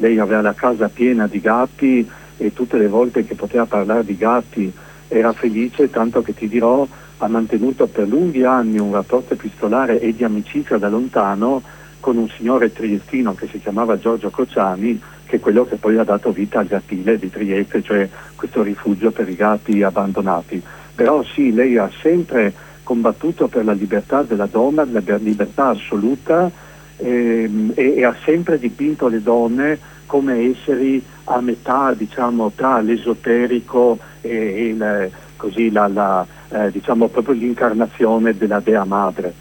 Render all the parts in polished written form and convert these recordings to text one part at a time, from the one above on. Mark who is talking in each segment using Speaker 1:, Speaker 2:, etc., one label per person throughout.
Speaker 1: lei aveva la casa piena di gatti e tutte le volte che poteva parlare di gatti era felice, tanto che ti dirò ha mantenuto per lunghi anni un rapporto epistolare e di amicizia da lontano con un signore triestino che si chiamava Giorgio Cociani, che è quello che poi ha dato vita al Gattile di Trieste, cioè questo rifugio per i gatti abbandonati. Però sì, lei ha sempre combattuto per la libertà della donna, la libertà assoluta, e ha sempre dipinto le donne come esseri a metà, diciamo, tra l'esoterico e diciamo proprio l'incarnazione della Dea Madre.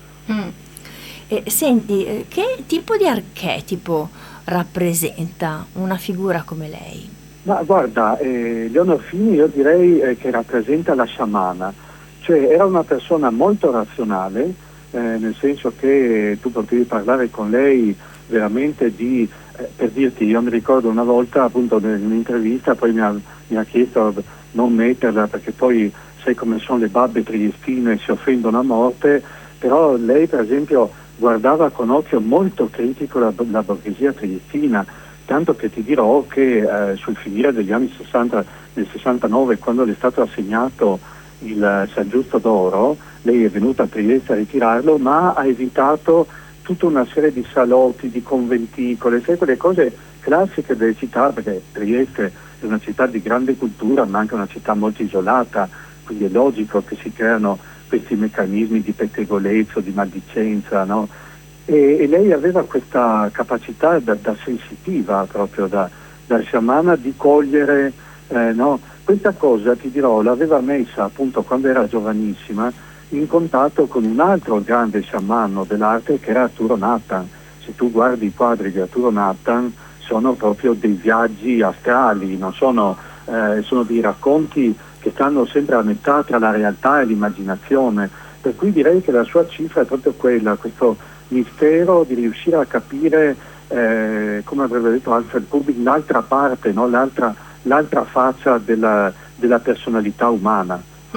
Speaker 2: Senti, che tipo di archetipo rappresenta una figura come lei?
Speaker 1: Ma guarda, Leonor Fini io direi che rappresenta la sciamana, cioè era una persona molto razionale, nel senso che tu potevi parlare con lei veramente per dirti, io mi ricordo una volta appunto in un'intervista, poi mi ha chiesto non metterla perché poi sai come sono le babbe triestine, si offendono a morte, però lei per esempio guardava con occhio molto critico la borghesia triestina, tanto che ti dirò che sul finire degli anni 60, nel 69, quando le è stato assegnato il San Giusto d'Oro, lei è venuta a Trieste a ritirarlo, ma ha evitato tutta una serie di salotti, di conventicole, sai quelle cose classiche delle città, perché Trieste è una città di grande cultura, ma anche una città molto isolata, quindi è logico che si creano questi meccanismi di pettegolezzo, di maldicenza, no? E lei aveva questa capacità da sensitiva, proprio da sciamana, di cogliere, no? Questa cosa, ti dirò, l'aveva messa appunto quando era giovanissima in contatto con un altro grande sciamano dell'arte che era Arturo Nathan. Se tu guardi i quadri di Arturo Nathan sono proprio dei viaggi astrali, non sono dei racconti che stanno sempre a metà tra la realtà e l'immaginazione, per cui direi che la sua cifra è proprio quella, questo mistero di riuscire a capire, come avrebbe detto Alfred Kubik, l'altra parte, no? l'altra faccia della personalità umana.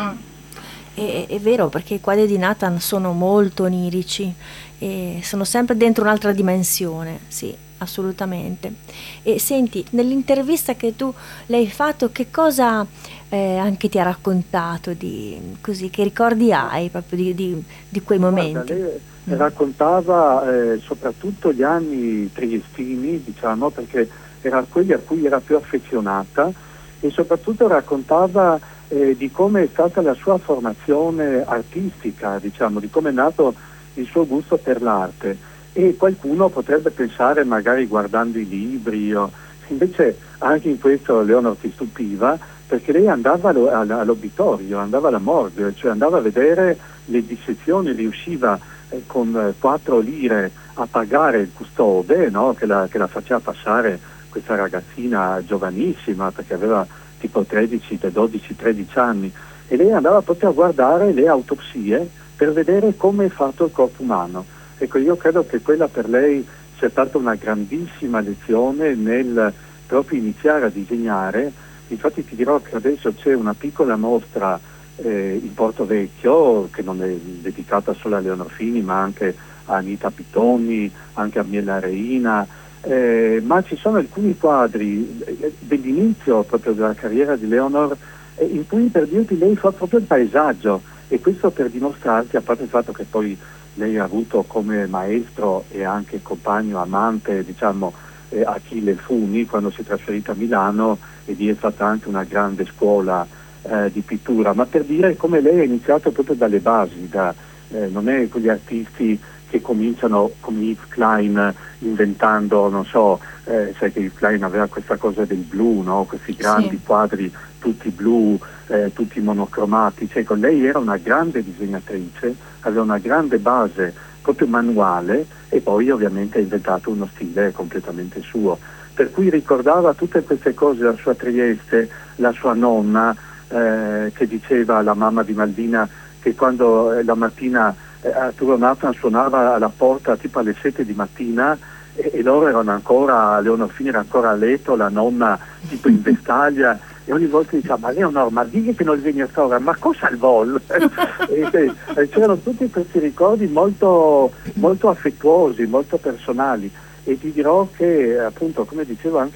Speaker 2: È vero, perché i quadri di Nathan sono molto onirici e sono sempre dentro un'altra dimensione, sì, assolutamente. E senti, nell'intervista che tu le hai fatto, che cosa anche ti ha raccontato così, che ricordi hai proprio di quei momenti?
Speaker 1: Guarda, lei raccontava soprattutto gli anni triestini, diciamo, perché era quelli a cui era più affezionata, e soprattutto raccontava di come è stata la sua formazione artistica, diciamo, di come è nato il suo gusto per l'arte. E qualcuno potrebbe pensare, magari guardando i libri, invece anche in questo Leonor ti stupiva, perché lei andava all'obitorio, andava alla morgue, cioè andava a vedere le dissezioni, riusciva con 4 lire a pagare il custode, no? che la faceva passare questa ragazzina giovanissima, perché aveva tipo 12-13 anni, e lei andava proprio a guardare le autopsie per vedere come è fatto il corpo umano. Ecco, io credo che quella per lei sia stata una grandissima lezione nel proprio iniziare a disegnare. Infatti ti dirò che adesso c'è una piccola mostra in Porto Vecchio, che non è dedicata solo a Leonor Fini, ma anche a Anita Pitoni, anche a Miela Reina, ma ci sono alcuni quadri dell'inizio proprio della carriera di Leonor in cui, per dirti, lei fa proprio il paesaggio, e questo per dimostrarti, a parte il fatto che poi lei ha avuto come maestro e anche compagno, amante, diciamo, Achille Funi, quando si è trasferita a Milano, e lì è stata anche una grande scuola di pittura, ma per dire come lei ha iniziato proprio dalle basi, non è quegli artisti che cominciano come Yves Klein inventando, non so, sai che Yves Klein aveva questa cosa del blu, no? Questi grandi quadri tutti blu, tutti monocromatici. Ecco, lei era una grande disegnatrice, aveva una grande base proprio manuale, e poi ovviamente ha inventato uno stile completamente suo, per cui ricordava tutte queste cose, la sua Trieste, la sua nonna, che diceva, la mamma di Malvina, che quando la mattina Arturo Nathan suonava alla porta tipo alle 7 di mattina, e loro erano ancora, Leonor Fini era ancora a letto, la nonna tipo in vestaglia, e ogni volta diceva: ma Leonor, ma digli che non vieni a ora, ma cosa al vol? E c'erano tutti questi ricordi molto, molto affettuosi, molto personali, e ti dirò che appunto, come dicevo anche